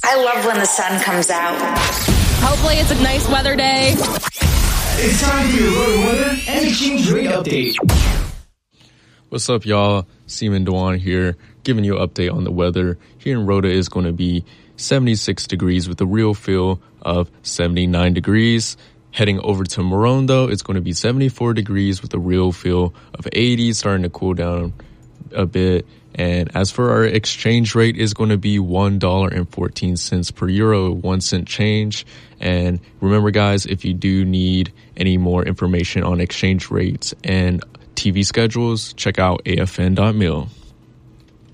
I love when the sun comes out. Hopefully it's a nice weather day. It's time for your road weather and exchange rate update. What's up, y'all? Seaman Dewan here, giving you an update on the weather. Here in Rhoda is going to be 76 degrees with a real feel of 79 degrees. Heading over to Morone, though, it's going to be 74 degrees with a real feel of 80, starting to cool down a bit. And as for our exchange rate, is going to be $1.14 per euro, 1 cent change. And remember, guys, if you do need any more information on exchange rates and TV schedules, check out afn.mil.